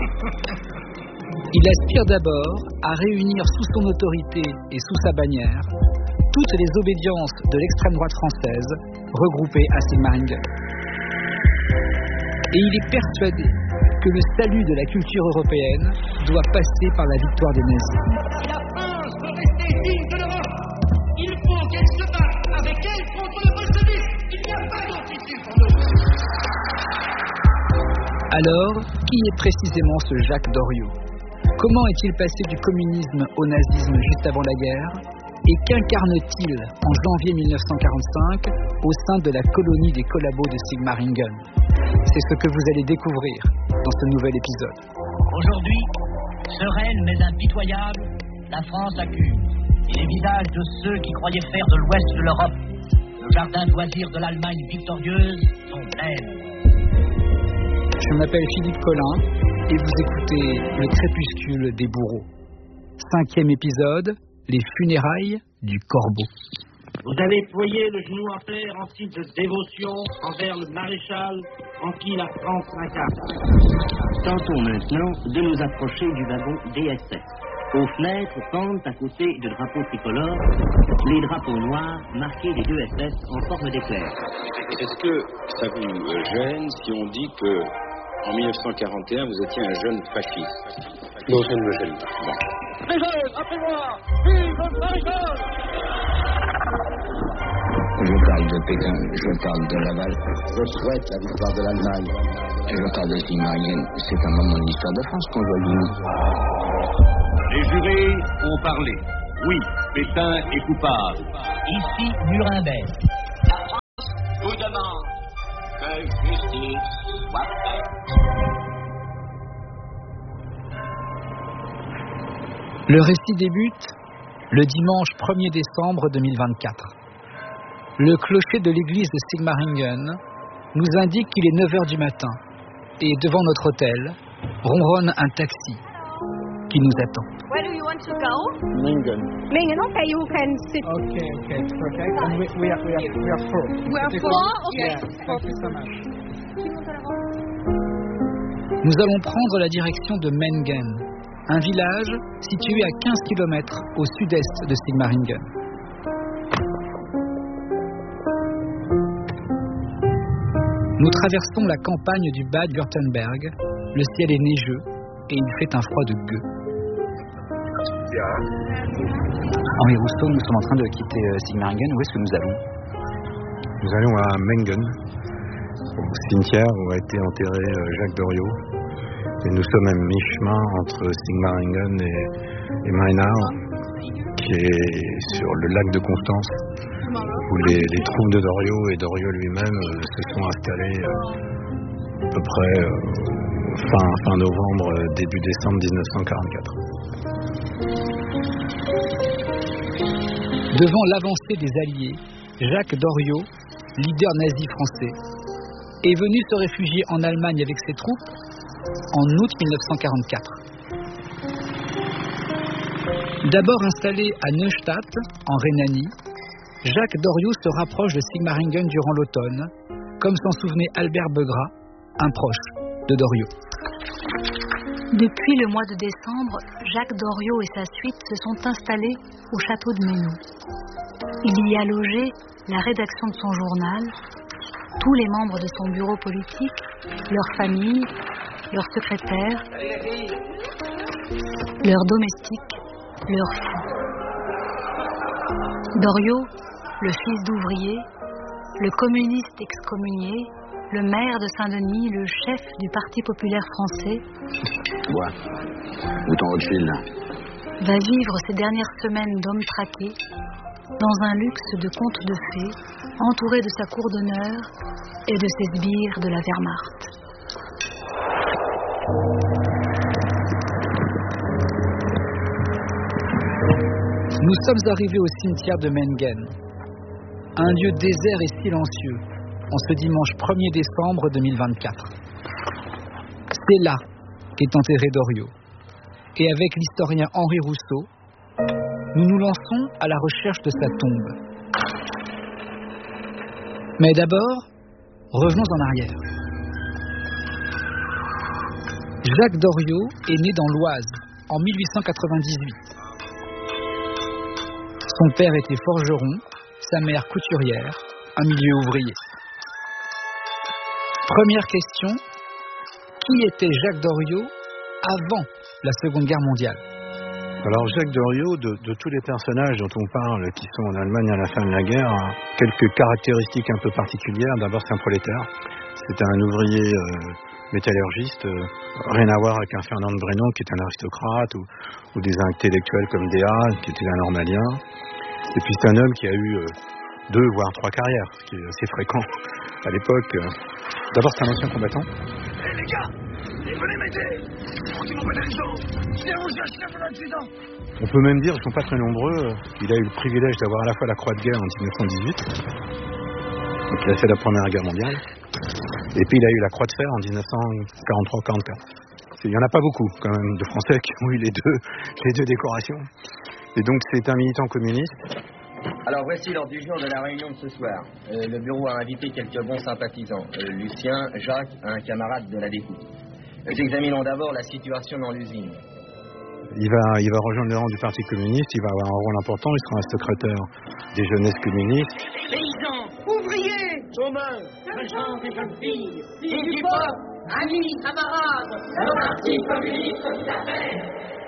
Il aspire d'abord à réunir sous son autorité et sous sa bannière toutes les obédiences de l'extrême droite française regroupées à Sigmaringen. Et il est persuadé que le salut de la culture européenne doit passer par la victoire des nazis. La France doit rester digne de l'Europe. Il faut qu'elle se batte avec elle contre le bolchevisme. Il n'y a pas d'autre issue pour nous. Alors, qui est précisément ce Jacques Doriot? Comment est-il passé du communisme au nazisme juste avant la guerre? Et qu'incarne-t-il en janvier mille neuf cent quarante-cinq au sein de la colonie des collabos de Sigmaringen? C'est ce que vous allez découvrir dans ce nouvel épisode. Aujourd'hui, sereine mais impitoyable, la France accuse. Et les visages de ceux qui croyaient faire de l'ouest de l'Europe le jardin de loisirs de l'Allemagne victorieuse sont blêmes. Je m'appelle Philippe Collin et vous écoutez Le Crépuscule des bourreaux. Cinquième épisode, les funérailles du corbeau. Vous avez ployé le genou en terre en signe de dévotion envers le maréchal en qui la France s'incarne. Tentons maintenant de nous approcher du wagon D S S. Aux fenêtres pendent à côté de drapeaux tricolores les drapeaux noirs marqués des deux S S en forme d'éclair. Est-ce que ça vous gêne si on dit que en mille neuf cent quarante et un vous étiez un jeune fasciste? Non, ça ne me gêne pas. Bon. Les jeunes, appelez-moi! Vive le maréchal! Je parle de Pétain, je parle de Laval. Je souhaite la victoire de l'Allemagne. Je parle de Sigmaringen. C'est un moment de l'histoire de France qu'on doit vivre. Les jurés ont parlé. Oui, Pétain est coupable. Ici, Nuremberg. La France vous demande que justice soit faite. Le récit débute le dimanche premier décembre deux mille vingt-quatre. Le clocher de l'église de Sigmaringen nous indique qu'il est neuf heures du matin et devant notre hôtel ronronne un taxi qui nous attend. Where do you want to go? Mingen. Mingen, okay, you can sit. Okay, okay, perfect. And we, we are, we are, we are four. We are four? Okay. Yeah, thank you so much. Nous allons prendre la direction de Mengen, un village situé à quinze kilomètres au sud-est de Sigmaringen. Nous traversons la campagne du Bade-Württemberg, le ciel est neigeux et il fait un froid de gueux. Henri Rousseau, nous sommes en train de quitter Sigmaringen, où est-ce que nous allons? Nous allons à Mengen, au cimetière où a été enterré Jacques Doriot. Et nous sommes à mi-chemin entre Sigmaringen et, et Mainau, qui est sur le lac de Constance, où les, les troupes de Doriot et Doriot lui-même euh, se sont installés euh, à peu près euh, fin, fin novembre, début décembre dix-neuf cent quarante-quatre. Devant l'avancée des Alliés, Jacques Doriot, leader nazi français, est venu se réfugier en Allemagne avec ses troupes en août mille neuf cent quarante-quatre. D'abord installé à Neustadt, en Rhénanie, Jacques Doriot se rapproche de Sigmaringen durant l'automne, comme s'en souvenait Albert Begrat, un proche de Doriot. Depuis le mois de décembre, Jacques Doriot et sa suite se sont installés au château de Menou. Il y a logé la rédaction de son journal, tous les membres de son bureau politique, leurs familles, leurs secrétaires, leurs domestiques, leurs fous. Doriot, le fils d'ouvrier, le communiste excommunié, le maire de Saint-Denis, le chef du Parti populaire français, Ouais, bouton Rothschild. va vivre ces dernières semaines d'hommes traqués dans un luxe de contes de fées, entouré de sa cour d'honneur et de ses sbires de la Wehrmacht. Nous sommes arrivés au cimetière de Mengen, un lieu désert et silencieux, en ce dimanche premier décembre deux mille vingt-quatre. C'est là qu'est enterré Doriot. Et avec l'historien Henri Rousseau, nous nous lançons à la recherche de sa tombe. Mais d'abord, revenons en arrière. Jacques Doriot est né dans l'Oise en mille huit cent quatre-vingt-dix-huit. Son père était forgeron, sa mère couturière, un milieu ouvrier. Première question, qui était Jacques Doriot avant la Seconde Guerre mondiale? Alors Jacques Doriot, de, de tous les personnages dont on parle qui sont en Allemagne à la fin de la guerre, a quelques caractéristiques un peu particulières. D'abord, c'est un prolétaire. C'était un ouvrier euh, métallurgiste, euh, rien à voir avec un Fernand de Brennan qui est un aristocrate, ou, ou des intellectuels comme Déa qui était un normalien. Et puis c'est un homme qui a eu euh, deux voire trois carrières, ce qui est assez fréquent à l'époque. D'abord, c'est un ancien combattant. Hé les gars, venez m'aider. Foutez-moi pas les gens. Viens vous chercher pendant l'accident. On peut même dire, ils ne sont pas très nombreux, il a eu le privilège d'avoir à la fois la Croix de guerre en dix-neuf cent dix-huit, donc il a fait la Première Guerre mondiale, et puis il a eu la Croix de fer en dix-neuf cent quarante-trois quarante-quatre. Il n'y en a pas beaucoup, quand même, de Français qui ont eu les deux, les deux décorations. Et donc, c'est un militant communiste. Alors, voici l'ordre du jour de la réunion de ce soir. Euh, le bureau a invité quelques bons sympathisants. Euh, Lucien, Jacques, un camarade de la D E C U. Nous examinons d'abord la situation dans l'usine. Il va, il va rejoindre le rang du Parti communiste, il va avoir un rôle important, il sera un secrétaire des jeunesses communistes. Paysans, ouvriers, chômeurs, jeunes gens et jeunes filles, filles du peuple, amis, camarades, le Parti communiste s'appelle.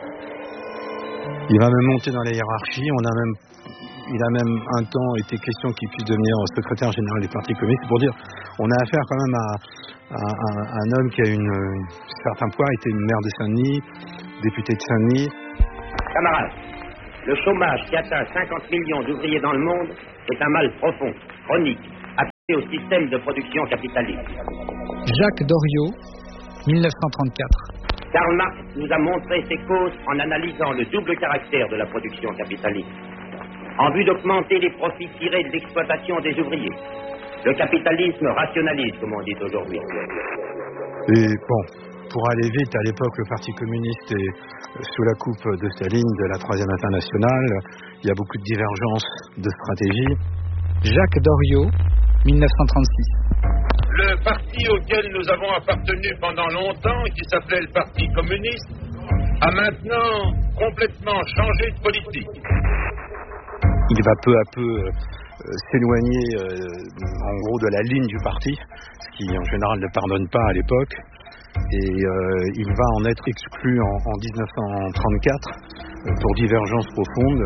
Il va même monter dans la hiérarchie, on a même, il a même un temps été question qu'il puisse devenir secrétaire général du Parti communiste. Pour dire, on a affaire quand même à, à, à, à un homme qui a une, une certain poids, était une maire de Saint-Denis, député de Saint-Denis. Camarades, le chômage qui atteint cinquante millions d'ouvriers dans le monde est un mal profond, chronique, appliqué au système de production capitaliste. Jacques Doriot, mille neuf cent trente-quatre. Karl Marx nous a montré ses causes en analysant le double caractère de la production capitaliste, en vue d'augmenter les profits tirés de l'exploitation des ouvriers. Le capitalisme rationalise, comme on dit aujourd'hui. Et bon, pour aller vite, à l'époque, le Parti communiste est sous la coupe de Staline, de la Troisième Internationale. Il y a beaucoup de divergences de stratégie. Jacques Doriot, mille neuf cent trente-six. Le parti auquel nous avons appartenu pendant longtemps, qui s'appelait le Parti communiste, a maintenant complètement changé de politique. Il va peu à peu euh, s'éloigner euh, en gros de la ligne du parti, ce qui en général ne pardonne pas à l'époque. Et euh, il va en être exclu en, en dix-neuf cent trente-quatre euh, pour divergences profondes.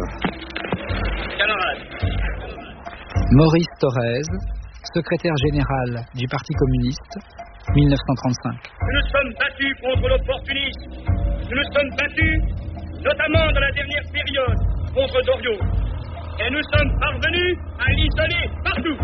Maurice Thorez, secrétaire général du Parti communiste, mille neuf cent trente-cinq. Nous nous sommes battus contre l'opportunisme. Nous nous sommes battus, notamment dans la dernière période, contre Doriot. Et nous sommes parvenus à l'isoler partout.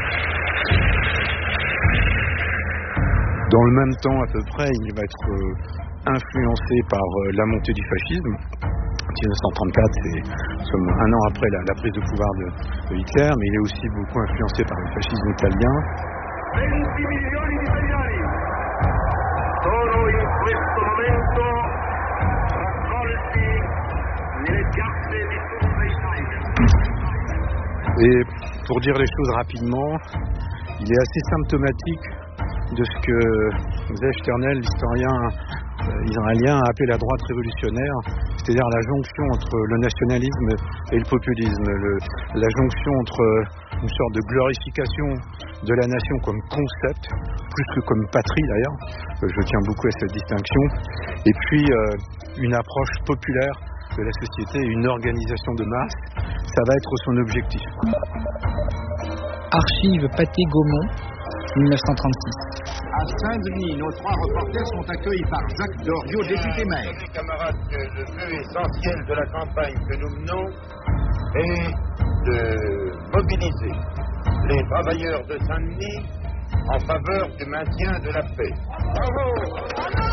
Dans le même temps, à peu près, il va être euh, influencé par euh, la montée du fascisme. dix-neuf cent trente-quatre, c'est comme un an après la, la prise de pouvoir de, de Hitler, mais il est aussi beaucoup influencé par le fascisme italien. venti milioni di italiani sono in questo momento raccolti nelle piazze di tutta Italia. Et pour dire les choses rapidement, il est assez symptomatique de ce que Zef Sternel, l'historien israélien, a appelé la droite révolutionnaire, c'est-à-dire la jonction entre le nationalisme et le populisme, le, la jonction entre une sorte de glorification de la nation comme concept, plus que comme patrie d'ailleurs, je tiens beaucoup à cette distinction, et puis euh, une approche populaire de la société, une organisation de masse, ça va être son objectif. Archive Pathé-Gaumont, mille neuf cent trente-six. À Saint-Denis, nos trois reporters sont accueillis par Jacques Doriot, député maire. Mes camarades, le but essentiel de la campagne que nous menons est de mobiliser les travailleurs de Saint-Denis en faveur du maintien de la paix. Bravo!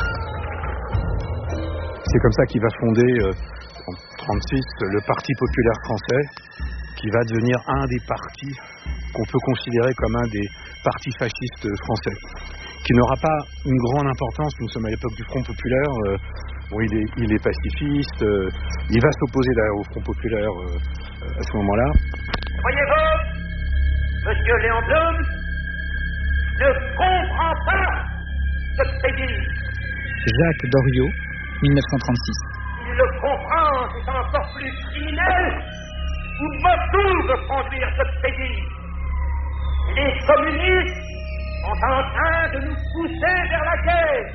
C'est comme ça qu'il va fonder euh, en trente-six le Parti populaire français, qui va devenir un des partis qu'on peut considérer comme un des partis fascistes français, qui n'aura pas une grande importance. Nous sommes à l'époque du Front populaire, euh, bon, il, est, il est pacifiste, euh, il va s'opposer là, au Front populaire euh, à ce moment-là. Voyez-vous, Monsieur Léon Blum ne comprend pas ce pays. Jacques Doriot, mille neuf cent trente-six. Il le comprend, c'est encore plus criminel. Ou Moscou veut conduire ce pays. Les communistes sont en train de nous pousser vers la guerre.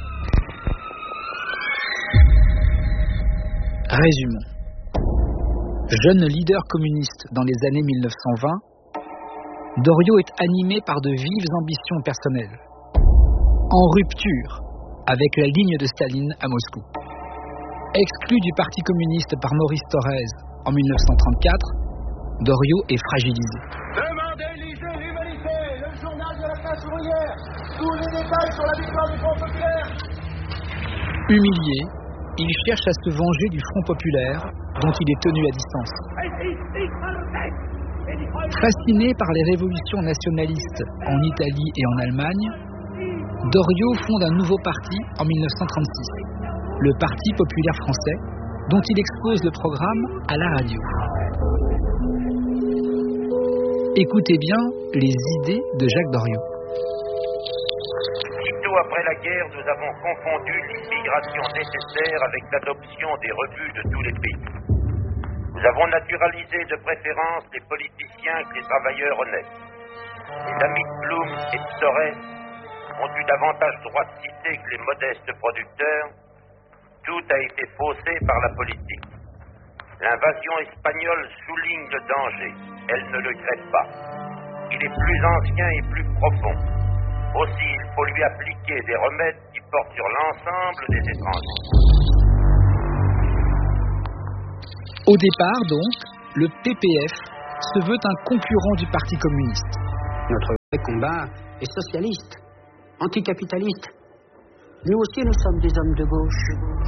Résumons. Jeune leader communiste dans les années mille neuf cent vingt, Doriot est animé par de vives ambitions personnelles, en rupture avec la ligne de Staline à Moscou. Exclu du Parti communiste par Maurice Thorez en mille neuf cent trente-quatre, Doriot est fragilisé. Demandez, lisez l'humanité, le journal de la classe ouvrière, tous les détails sur la victoire du Front populaire. Humilié, il cherche à se venger du Front populaire, dont il est tenu à distance. Fasciné par les révolutions nationalistes en Italie et en Allemagne, Doriot fonde un nouveau parti en mille neuf cent trente-six, le Parti populaire français, dont il expose le programme à la radio. Écoutez bien les idées de Jacques Doriot. Sitôt après la guerre, nous avons confondu l'immigration nécessaire avec l'adoption des revues de tous les pays. Nous avons naturalisé de préférence les politiciens que les travailleurs honnêtes. Les amis de Blum et de Torres ont eu davantage droit de citer que les modestes producteurs. Tout a été faussé par la politique. L'invasion espagnole souligne le danger. Elle ne le crée pas. Il est plus ancien et plus profond. Aussi, il faut lui appliquer des remèdes qui portent sur l'ensemble des étrangers. Au départ, donc, le P P F se veut un concurrent du Parti communiste. Notre combat est socialiste, anticapitaliste. Nous aussi, nous sommes des hommes de gauche.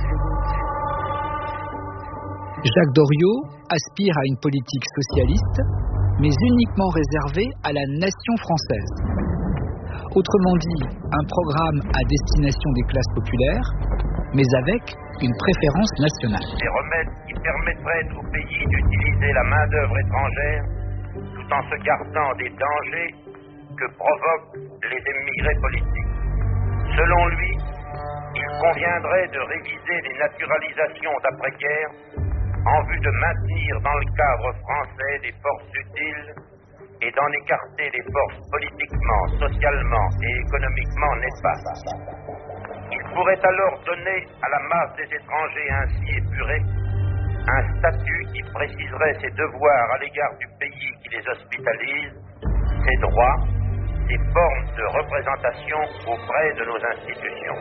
Jacques Doriot aspire à une politique socialiste, mais uniquement réservée à la nation française. Autrement dit, un programme à destination des classes populaires, mais avec une préférence nationale. Des remèdes qui permettraient au pays d'utiliser la main-d'œuvre étrangère tout en se gardant des dangers que provoquent les émigrés politiques. Selon lui, il conviendrait de réviser les naturalisations d'après-guerre en vue de maintenir dans le cadre français des forces utiles et d'en écarter les forces politiquement, socialement et économiquement néfastes. Il pourrait alors donner à la masse des étrangers ainsi épurés un statut qui préciserait ses devoirs à l'égard du pays qui les hospitalise, ses droits, ses formes de représentation auprès de nos institutions.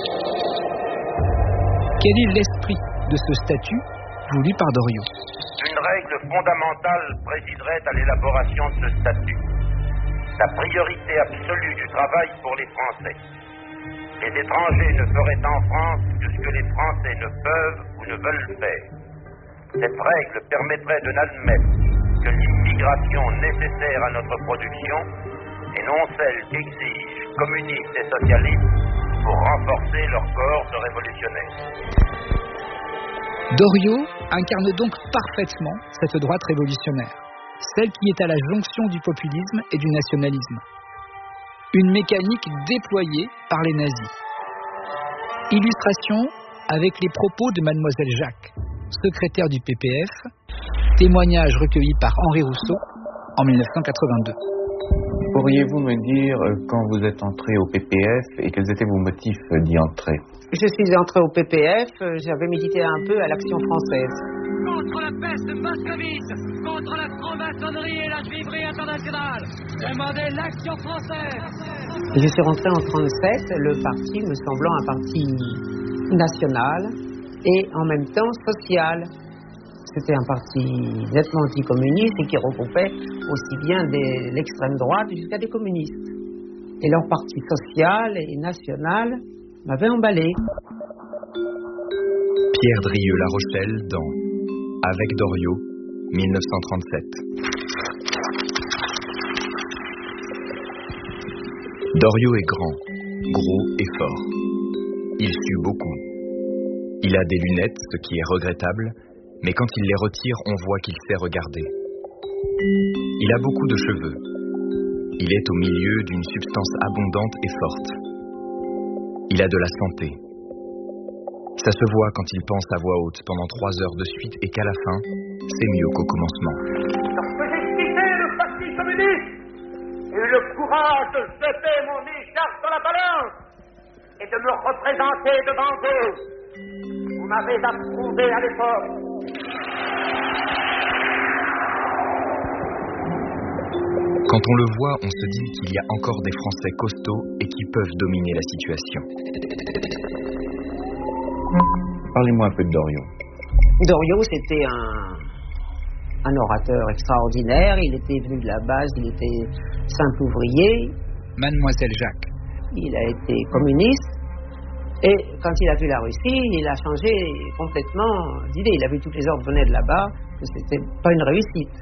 Quel est l'esprit de ce statut voulu par Doriot? Une règle fondamentale présiderait à l'élaboration de ce statut. La priorité absolue du travail pour les Français. Les étrangers ne feraient en France que ce que les Français ne peuvent ou ne veulent faire. Cette règle permettrait de n'admettre que l'immigration nécessaire à notre production et non celle qu'exigent communistes et socialistes pour renforcer leur corps de révolutionnaires. Doriot incarne donc parfaitement cette droite révolutionnaire, celle qui est à la jonction du populisme et du nationalisme. Une mécanique déployée par les nazis. Illustration avec les propos de Mademoiselle Jacques, secrétaire du P P F, témoignage recueilli par Henri Rousseau en mille neuf cent quatre-vingt-deux. Pourriez-vous me dire quand vous êtes entré au P P F et quels étaient vos motifs d'y entrer? Je suis entré au P P F, j'avais milité un peu à l'Action française. Contre la peste moscovite, contre la franc-maçonnerie et la juiverie internationale, demandez l'Action française. Je suis rentré en trente-sept, le parti me semblant un parti national et en même temps social. C'était un parti nettement anticommuniste et qui regroupait aussi bien des, l'extrême droite jusqu'à des communistes. Et leur parti social et national m'avait emballé. Pierre Drieux-La Rochelle dans Avec Doriot, mille neuf cent trente-sept. Doriot est grand, gros et fort. Il sue beaucoup. Il a des lunettes, ce qui est regrettable, mais quand il les retire, on voit qu'il sait regarder. Il a beaucoup de cheveux. Il est au milieu d'une substance abondante et forte. Il a de la santé. Ça se voit quand il pense à voix haute pendant trois heures de suite et qu'à la fin, c'est mieux qu'au commencement. Lorsque j'ai quitté le Parti communiste, j'ai eu le courage de jeter mon écharpe dans la balance et de me représenter devant vous. Vous m'avez approuvé à l'époque. Quand on le voit, on se dit qu'il y a encore des Français costauds et qui peuvent dominer la situation. Parlez-moi un peu de Doriot. Doriot, c'était un, un orateur extraordinaire. Il était venu de la base, il était simple ouvrier. Mademoiselle Jacques. Il a été communiste. Et quand il a vu la Russie, il a changé complètement d'idée. Il a vu toutes les ordres venaient de là-bas, que c'était pas une réussite.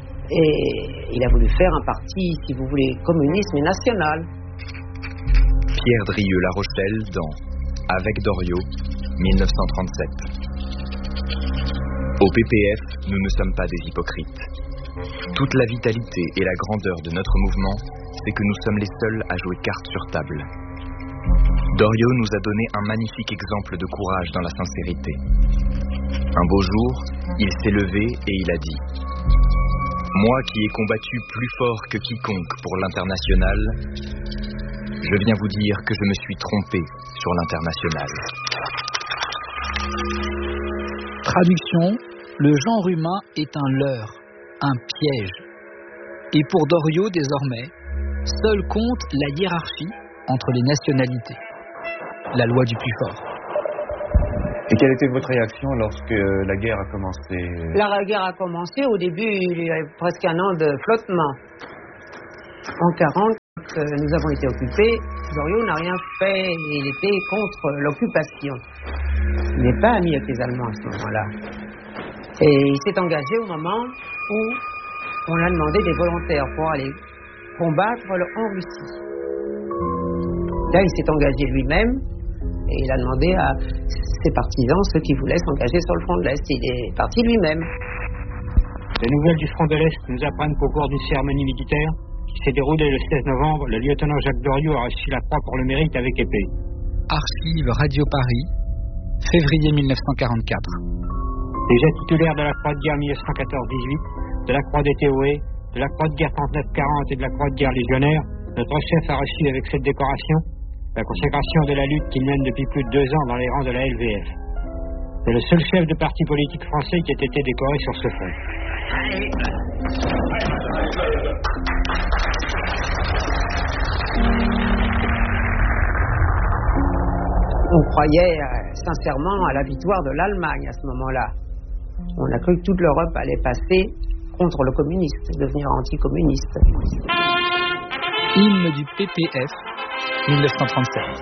Et il a voulu faire un parti, si vous voulez, communiste mais national. Pierre Drieux-La Rochelle dans Avec Doriot, mille neuf cent trente-sept. Au P P F, nous ne sommes pas des hypocrites. Toute la vitalité et la grandeur de notre mouvement, c'est que nous sommes les seuls à jouer carte sur table. Doriot nous a donné un magnifique exemple de courage dans la sincérité. Un beau jour, il s'est levé et il a dit « Moi qui ai combattu plus fort que quiconque pour l'international, je viens vous dire que je me suis trompé sur l'international. » Traduction, le genre humain est un leurre, un piège. Et pour Doriot, désormais, seul compte la hiérarchie entre les nationalités. La loi du plus fort. Et quelle était votre réaction lorsque la guerre a commencé? La guerre a commencé, au début, il y avait presque un an de flottement. En quarante, nous avons été occupés, Doriot n'a rien fait, il était contre l'occupation. Il n'est pas ami avec les Allemands à ce moment-là. Et il s'est engagé au moment où on a demandé des volontaires pour aller combattre en Russie. Là, il s'est engagé lui-même et il a demandé à ses partisans, ceux qui voulaient s'engager sur le front de l'Est. Il est parti lui-même. Les nouvelles du front de l'Est nous apprennent qu'au cours d'une cérémonie militaire qui s'est déroulée le seize novembre, le lieutenant Jacques Doriot a reçu la croix pour le mérite avec épée. Archives Radio Paris, février mille neuf cent quarante-quatre. Déjà titulaire de la croix de guerre mille neuf cent quatorze dix-huit, de la croix des T O E, de la croix de guerre trente-neuf quarante et de la croix de guerre légionnaire, notre chef a reçu avec cette décoration la consécration de la lutte qu'il mène depuis plus de deux ans dans les rangs de la L V F. C'est le seul chef de parti politique français qui a été décoré sur ce front. On croyait euh, sincèrement à la victoire de l'Allemagne à ce moment-là. On a cru que toute l'Europe allait passer contre le communiste, devenir anticommuniste. Hymne du P P F, mille neuf cent trente-sept.